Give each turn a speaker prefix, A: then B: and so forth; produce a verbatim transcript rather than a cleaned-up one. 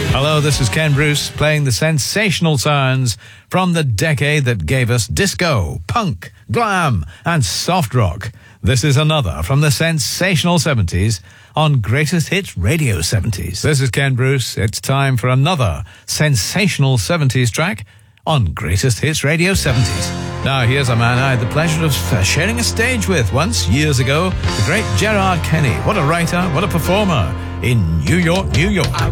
A: Hello, this is Ken Bruce playing the sensational sounds from the decade that gave us disco, punk, glam, and soft rock. This is another from the sensational seventies on Greatest Hits Radio seventies. This is Ken Bruce. It's time for another sensational seventies track on Greatest Hits Radio seventies. Now, here's a man I had the pleasure of sharing a stage with once, years ago, the great Gerard Kenny. What a writer, what a performer in New York, New York.